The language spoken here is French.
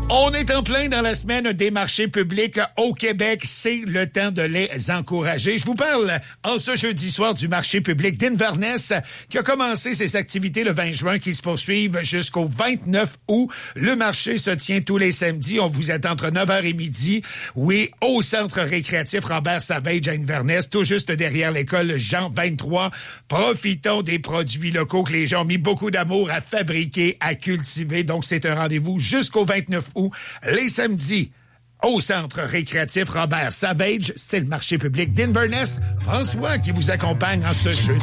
On est en plein dans la semaine des marchés publics au Québec. C'est le temps de les encourager. Je vous parle en ce jeudi soir du marché public d'Inverness qui a commencé ses activités le 20 juin qui se poursuivent jusqu'au 29 août. Le marché se tient tous les samedis. On vous attend entre 9h et midi. Oui, au centre récréatif Robert-Savage à Inverness, tout juste derrière l'école Jean 23. Profitons des produits locaux que les gens ont mis beaucoup d'amour à fabriquer, à cultiver. Donc, c'est un rendez-vous jusqu'au 29 août. Les samedis, au centre récréatif Robert-Savage, c'est le marché public d'Inverness. François qui vous accompagne en ce jeu.